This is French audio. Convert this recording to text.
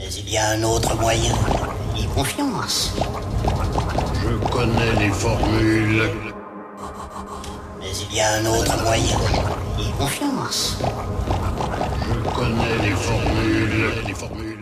Mais il y a un autre moyen. Aie confiance. Je connais les formules. Mais il y a un autre moyen. Aie confiance. Je connais les formules.